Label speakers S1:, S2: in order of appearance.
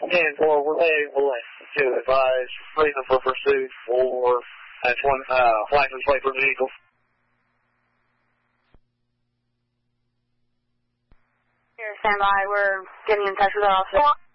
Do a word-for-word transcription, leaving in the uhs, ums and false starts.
S1: ten four, we're heading west to advise reason for pursuit for that's one uh, license plate for the vehicle.
S2: Here, stand by. We're getting in touch with the officer.